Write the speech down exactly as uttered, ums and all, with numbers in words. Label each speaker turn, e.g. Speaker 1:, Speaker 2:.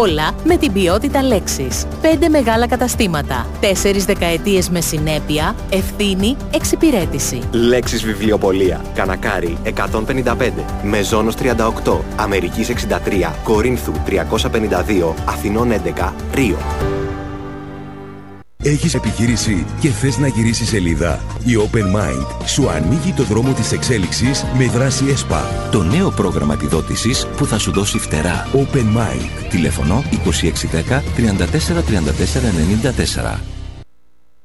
Speaker 1: Όλα με την ποιότητα Lexus. Πέντε μεγάλα καταστήματα. Τέσσερις δεκαετίες με συνέπεια, ευθύνη, εξυπηρέτηση.
Speaker 2: Lexus Βιβλιοπωλεία. Κανακάρι εκατόν πενήντα πέντε. Μεζόνος τριάντα οκτώ. Αμερικής εξήντα τρία. Κορίνθου τριακόσια πενήντα δύο. Αθηνών έντεκα. Ρίο.
Speaker 3: Έχεις επιχείρηση και θες να γυρίσεις σελίδα? Η Open Mind σου ανοίγει το δρόμο της εξέλιξης με δράση ΕΣΠΑ.
Speaker 4: Το νέο πρόγραμμα επιδότησης που θα σου δώσει φτερά.
Speaker 3: Open Mind.
Speaker 4: Τηλέφωνο είκοσι έξι δέκα τριάντα τέσσερα τριάντα τέσσερα ενενήντα τέσσερα.